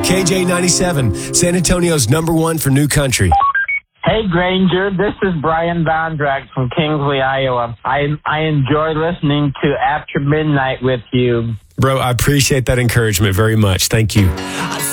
KJ97, San Antonio's #1 for new country. Hey, Granger, this is Brian Vondrack from Kingsley, Iowa. I enjoy listening to After Midnight with you. Bro, I appreciate that encouragement very much. Thank you.